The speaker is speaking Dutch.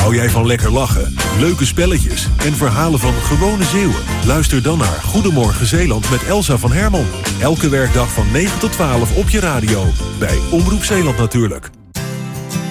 Hou jij van lekker lachen, leuke spelletjes en verhalen van gewone Zeeuwen? Luister dan naar Goedemorgen Zeeland met Elsa van Hermon. Elke werkdag van 9 tot 12 op je radio. Bij Omroep Zeeland natuurlijk.